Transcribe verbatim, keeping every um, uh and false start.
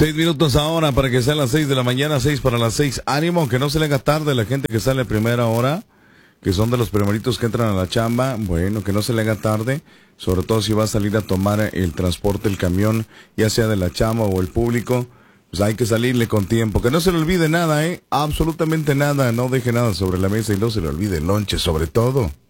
Seis minutos ahora para que sean las seis de la mañana, seis para las seis. Ánimo, que no se le haga tarde la gente que sale a primera hora, que son de los primeritos que entran a la chamba. Bueno, que no se le haga tarde, sobre todo si va a salir a tomar el transporte, el camión, ya sea de la chamba o el público. Pues hay que salirle con tiempo, que no se le olvide nada, ¿eh? Absolutamente nada, no deje nada sobre la mesa y no se le olvide el lonche, sobre todo.